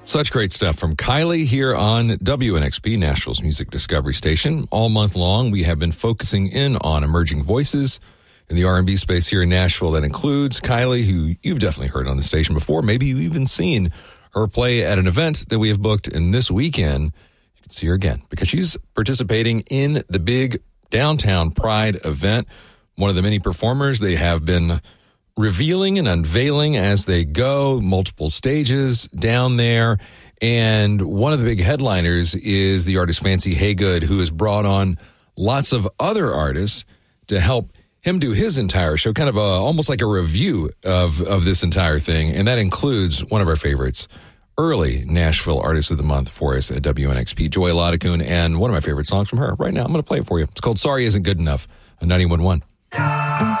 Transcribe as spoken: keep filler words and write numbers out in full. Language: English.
Such great stuff from Kylie here on W N X P, Nashville's music discovery station. All month long, we have been focusing in on emerging voices in the R and B space here in Nashville. That includes Kylie, who you've definitely heard on the station before. Maybe you've even seen her play at an event that we have booked. And this weekend, you can see her again because she's participating in the big Downtown Pride event. One of the many performers they have been revealing and unveiling as they go, multiple stages down there. And one of the big headliners is the artist Fancy Haygood, who has brought on lots of other artists to help him do his entire show, kind of a, almost like a review of, of this entire thing. And that includes one of our favorites, early Nashville Artist of the Month for us at W N X P, Joy Ladakun, and one of my favorite songs from her. Right now, I'm going to play it for you. It's called Sorry Isn't Good Enough on ninety-one point one.